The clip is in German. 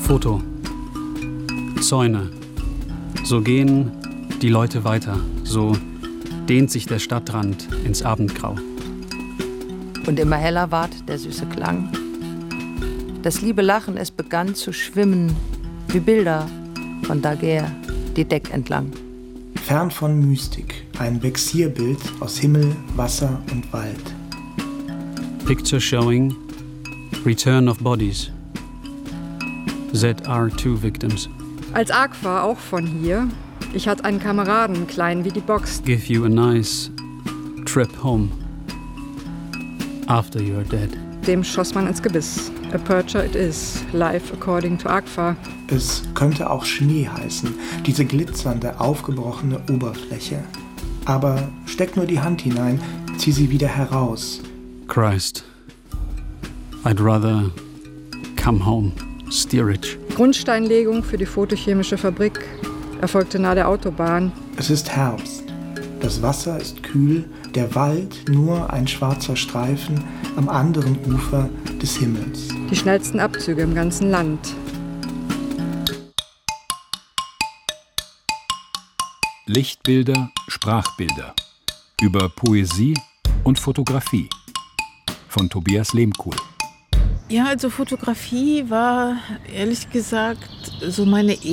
Foto. Zäune. So gehen die Leute weiter. So dehnt sich der Stadtrand ins Abendgrau. Und immer heller ward der süße Klang. Das liebe Lachen, es begann zu schwimmen, wie Bilder von Daguerre, die Deck entlang. Fern von Mystik, ein Vexierbild aus Himmel, Wasser und Wald. Picture showing Return of Bodies. ZR2 Victims. Als Agfa, auch von hier. Ich hatte einen Kameraden, klein wie die Box. Give you a nice trip home. After you're dead. Dem schoss man ins Gebiss. A Purger it is, life according to Agfa. Es könnte auch Schnee heißen, diese glitzernde, aufgebrochene Oberfläche. Aber steck nur die Hand hinein, zieh sie wieder heraus. Christ, I'd rather come home, steerage. Grundsteinlegung für die photochemische Fabrik erfolgte nahe der Autobahn. Es ist Herbst. Das Wasser ist kühl, der Wald nur ein schwarzer Streifen am anderen Ufer des Himmels. Die schnellsten Abzüge im ganzen Land. Lichtbilder, Sprachbilder. Über Poesie und Fotografie. Von Tobias Lehmkuhl. Ja, also Fotografie war ehrlich gesagt so meine